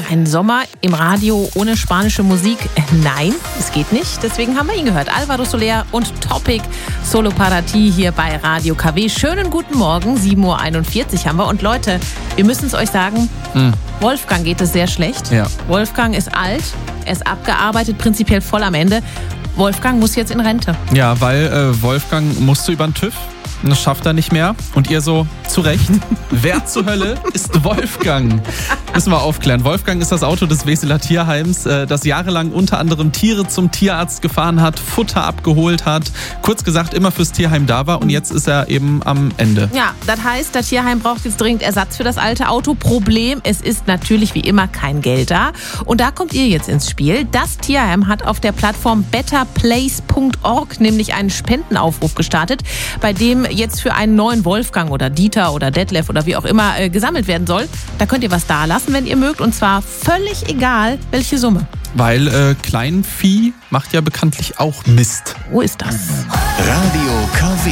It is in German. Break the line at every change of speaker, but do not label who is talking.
Ein Sommer im Radio ohne spanische Musik? Nein, es geht nicht. Deswegen haben wir ihn gehört. Álvaro Soler und Topic, Solo para ti hier bei Radio KW. Schönen guten Morgen, 7.41 Uhr haben wir. Und Leute, wir müssen es euch sagen, Wolfgang geht es sehr schlecht.
Ja.
Wolfgang ist alt, er ist abgearbeitet, prinzipiell voll am Ende. Wolfgang muss jetzt in Rente.
Ja, weil Wolfgang musste über den TÜV. Das schafft er nicht mehr. Und ihr so, zu Recht, wer zur Hölle ist Wolfgang? Müssen wir aufklären. Wolfgang ist das Auto des Weseler Tierheims, das jahrelang unter anderem Tiere zum Tierarzt gefahren hat, Futter abgeholt hat, kurz gesagt immer fürs Tierheim da war und jetzt ist er eben am Ende.
Ja, das heißt, das Tierheim braucht jetzt dringend Ersatz für das alte Auto. Problem, es ist natürlich wie immer kein Geld da. Und da kommt ihr jetzt ins Spiel. Das Tierheim hat auf der Plattform betterplace.org nämlich einen Spendenaufruf gestartet, bei dem jetzt für einen neuen Wolfgang oder Dieter oder Detlef oder wie auch immer gesammelt werden soll. Da könnt ihr was da lassen, wenn ihr mögt, und zwar völlig egal, welche Summe.
Weil Kleinvieh macht ja bekanntlich auch Mist.
Wo ist das?
Radio KW.